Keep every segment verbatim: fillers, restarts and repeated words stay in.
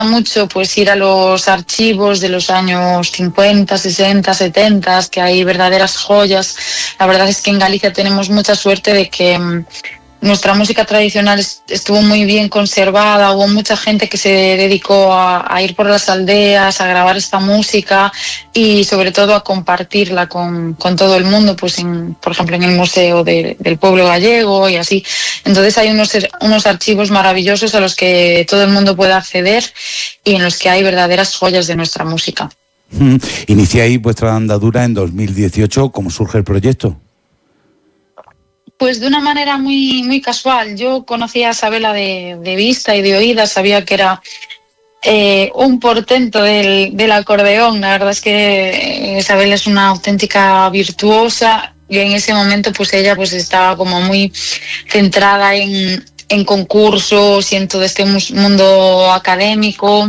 mucho pues ir a los archivos de los años cincuenta, sesenta, setenta, que hay verdaderas joyas. La verdad es que en Galicia tenemos mucha suerte de que um, nuestra música tradicional estuvo muy bien conservada, hubo mucha gente que se dedicó a, a ir por las aldeas, a grabar esta música y sobre todo a compartirla con, con todo el mundo, pues en, por ejemplo en el Museo de, del Pueblo Gallego y así. Entonces hay unos, unos archivos maravillosos a los que todo el mundo puede acceder y en los que hay verdaderas joyas de nuestra música. Mm. Iniciáis vuestra andadura en dos mil dieciocho, ¿cómo surge el proyecto? Pues de una manera muy, muy casual. Yo conocía a Sabela de, de vista y de oída, sabía que era eh, un portento del, del acordeón. La verdad es que Sabela es una auténtica virtuosa y en ese momento pues ella pues estaba como muy centrada en, en concursos y en todo este mundo académico.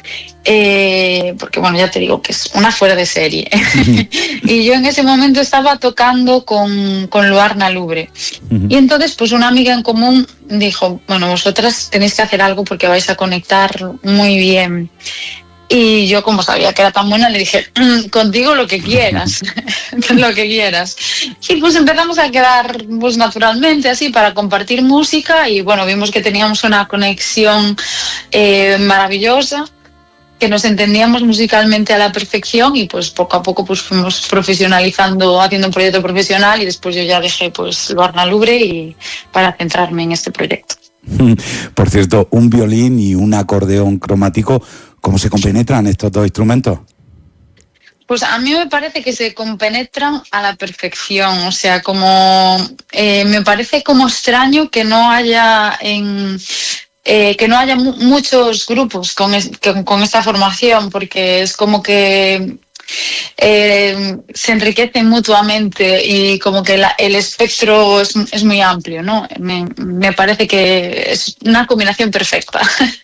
Eh, porque bueno, ya te digo que es una fuera de serie. Y yo en ese momento estaba tocando con, con Luarna Lubre. Uh-huh. Y entonces pues una amiga en común dijo, bueno, vosotras tenéis que hacer algo porque vais a conectar muy bien. Y yo, como sabía que era tan buena, le dije, mmm, contigo lo que quieras, lo que quieras. Y pues empezamos a quedar pues naturalmente así para compartir música y bueno, vimos que teníamos una conexión eh, maravillosa, que nos entendíamos musicalmente a la perfección y pues poco a poco pues fuimos profesionalizando, haciendo un proyecto profesional y después yo ya dejé pues Luarna Lubre y para centrarme en este proyecto. Por cierto, un violín y un acordeón cromático, ¿cómo se compenetran estos dos instrumentos? Pues a mí me parece que se compenetran a la perfección, o sea, como eh, me parece como extraño que no haya en... Eh, que no haya mu- muchos grupos con, es, con, con esta formación, porque es como que eh, se enriquecen mutuamente y como que la, el espectro es, es muy amplio, ¿no? Me, me parece que es una combinación perfecta.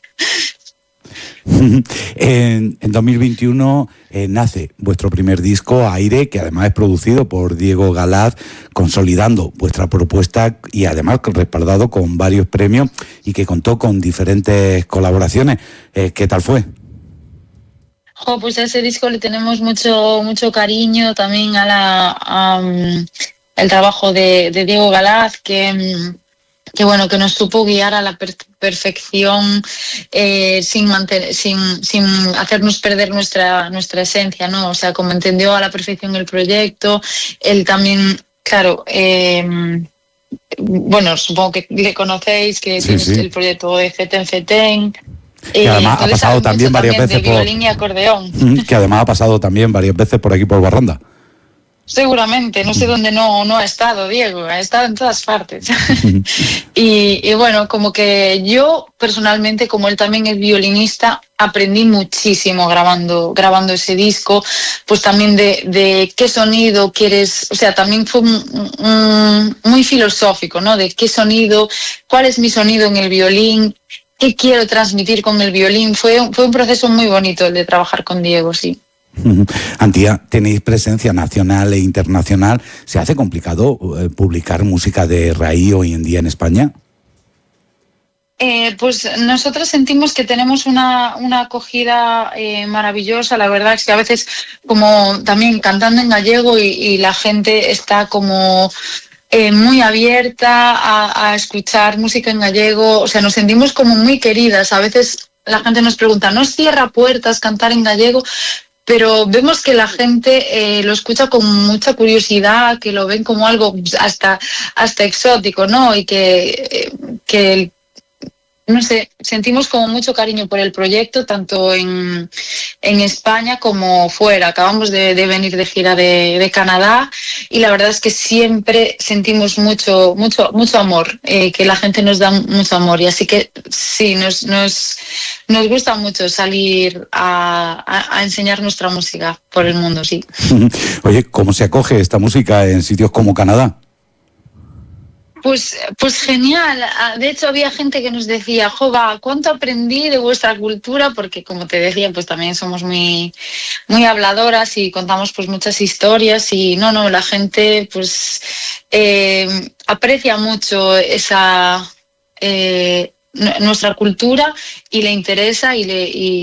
En, en dos mil veintiuno eh, nace vuestro primer disco, Aire, que además es producido por Diego Galaz, consolidando vuestra propuesta y además respaldado con varios premios y que contó con diferentes colaboraciones. Eh, ¿Qué tal fue? Oh, pues a ese disco le tenemos mucho mucho cariño, también a la a, um, el trabajo de, de Diego Galaz, que um, que bueno, que nos supo guiar a la per- perfección eh, sin, mantener, sin, sin hacernos perder nuestra, nuestra esencia, ¿no? O sea, como entendió a la perfección el proyecto, él también, claro, eh, bueno, supongo que le conocéis, que Sí, tiene sí. el proyecto de Feten Feten. Que además ha pasado también varias también veces de violín y acordeón. por... Que además ha pasado también varias veces por aquí por Barranda. Seguramente, no sé dónde no, no ha estado Diego, ha estado en todas partes. y, y bueno, como que yo personalmente, como él también es violinista, aprendí muchísimo grabando, grabando ese disco, pues también de, de qué sonido quieres, o sea, también fue un, un, muy filosófico, ¿no? De qué sonido, cuál es mi sonido en el violín, qué quiero transmitir con el violín. Fue, fue un proceso muy bonito el de trabajar con Diego, sí. Antía, tenéis presencia nacional e internacional. ¿Se hace complicado eh, publicar música de raíz hoy en día en España? Eh, pues nosotros sentimos que tenemos una, una acogida eh, maravillosa. La verdad es que a veces, como también cantando en gallego y, y la gente está como eh, muy abierta a, a escuchar música en gallego. O sea, nos sentimos como muy queridas. A veces la gente nos pregunta, ¿no os cierra puertas cantar en gallego? Pero vemos que la gente eh, lo escucha con mucha curiosidad, que lo ven como algo hasta, hasta exótico, ¿no? Y que, eh, que el no sé, sentimos como mucho cariño por el proyecto, tanto en, en España como fuera. Acabamos de, de venir de gira de, de Canadá y la verdad es que siempre sentimos mucho mucho mucho amor, eh, que la gente nos da mucho amor y así que sí, nos nos, nos gusta mucho salir a, a, a enseñar nuestra música por el mundo, sí. Oye, ¿cómo se acoge esta música en sitios como Canadá? Pues, pues genial. De hecho, había gente que nos decía, Jova, ¿cuánto aprendí de vuestra cultura? Porque, como te decía, pues también somos muy, muy habladoras y contamos pues muchas historias y no, no, la gente pues eh, aprecia mucho esa, eh, nuestra cultura y le interesa y le y